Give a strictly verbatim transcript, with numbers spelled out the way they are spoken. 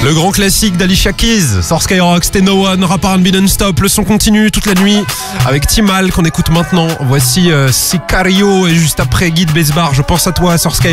Le grand classique d'Alicia Keys sur Skyrock, c'était No One, rap R and B non-stop. Le son continue toute la nuit avec Timal qu'on écoute maintenant. Voici euh, Sicario et juste après Guide Besbar. Je pense à toi sur Skyrock.